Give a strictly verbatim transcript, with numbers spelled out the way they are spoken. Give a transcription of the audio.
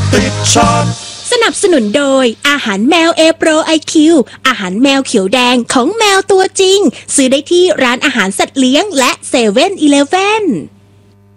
ติดชาร์ตสนับสนุนโดยอาหารแมวเอโปรไอคิวอาหารแมวเขียวแดงของแมวตัวจริงซื้อได้ที่ร้านอาหารสัตว์เลี้ยงและเซเว่นอีเลฟเว่น